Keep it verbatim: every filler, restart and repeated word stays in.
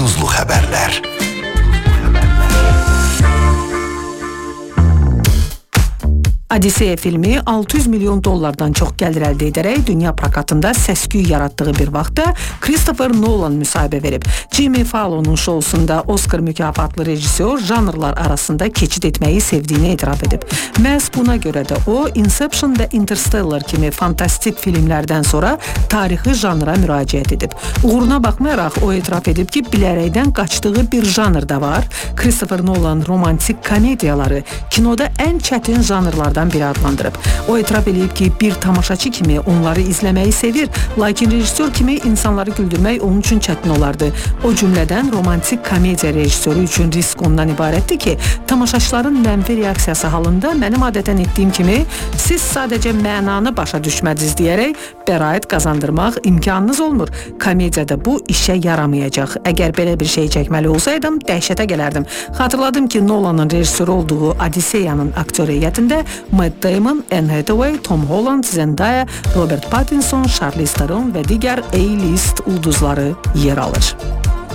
Ulduzlu Haberler. Odisseya filmi altı yüz milyon dollardan çox gəlir əldə edərək dünya prokatında səs-küy yaratdığı bir vaxtda Christopher Nolan müsahibə verib. Jimmy Fallon'un şousunda Oscar mükafatlı rejissor janrlar arasında keçid etməyi sevdiyini etiraf edib. Məhz buna görə də o, Inception və Interstellar kimi fantastik filmlərdən sonra tarixi janra müraciət edib. Uğuruna baxmayaraq o etiraf edib ki, bilərəkdən qaçdığı bir janr da var. Christopher Nolan romantik komediyaları kinoda ən çətin janrlardan biri adlandırıb. O etiraf edib ki, bir tamaşaçı kimi onları izləməyi sevir, lakin rejissor kimi insanları güldürmək onun üçün çətin olardı. O cümlədən romantik komediya rejissoru üçün risk ondan ibarətdir ki, tamaşaçıların mənfi reaksiyası halında mənim adətən etdiyim kimi siz sadəcə mənanı başa düşmədiniz deyərək bəraət qazandırmaq imkanınız olmur. Komediyada bu işə yaramayacaq. Əgər belə bir şey çəkməli olsaydım, dəhşətə gələrdim. Xatırladım ki, Nolan'ın rejissoru olduğu Odisseya'nın aktör heyətində Matt Damon, Anne Hathaway, Tom Holland, Zendaya, Robert Pattinson, Charlize Theron və digər A-list ulduzları yer alır.